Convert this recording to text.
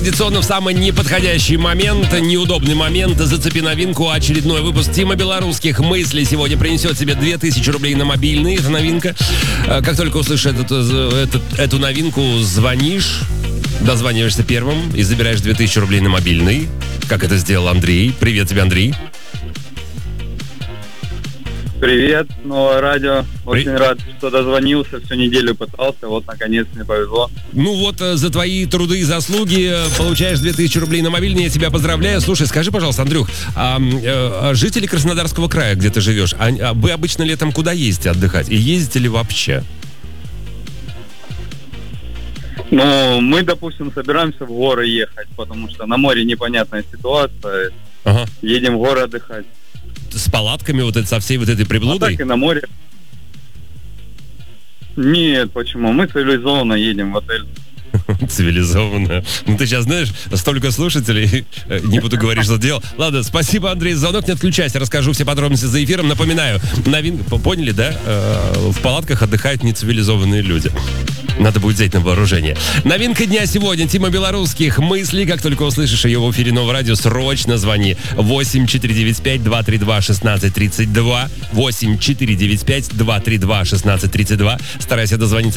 Традиционно в самый неподходящий момент, неудобный момент, зацепи новинку. Очередной выпуск Тима Белорусских мыслей сегодня принесет себе 2000 рублей на мобильный. Это новинка. Как только услышишь эту новинку, звонишь, дозваниваешься первым и забираешь 2000 рублей на мобильный. Как это сделал Андрей. Привет тебе, Андрей. Привет, новое радио. Очень рад, что дозвонился, всю неделю пытался, вот наконец мне повезло. Ну вот, за твои труды и заслуги получаешь 2000 рублей на мобильный, я тебя поздравляю. Слушай, скажи, пожалуйста, Андрюх, жители Краснодарского края, где ты живешь, вы обычно летом куда ездите отдыхать? И ездите ли вообще? Ну, мы, допустим, собираемся в горы ехать, потому что на море непонятная ситуация. Ага. Едем в горы отдыхать. С палатками вот со всей вот этой приблудой? А так и на море. Нет, почему? Мы цивилизованно едем в отель. Цивилизованно. Ну, ты сейчас знаешь, столько слушателей, не буду говорить, что делал. Ладно, спасибо, Андрей, за звонок, не отключайся, расскажу все подробности за эфиром. Напоминаю, поняли, да? В палатках отдыхают нецивилизованные люди. Надо будет взять на вооружение. Новинка дня сегодня. Тима Белорусских мыслей. Как только услышишь ее в эфире Нового радио, срочно звони. 8495-232-1632. 8495-232-1632. Старайся дозвониться